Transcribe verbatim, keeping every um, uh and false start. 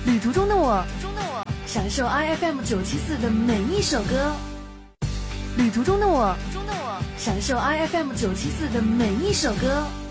旅途中的我，享受 I F M 九七四的每一首歌。旅途中的我，享受 I F M 九七四的每一首歌。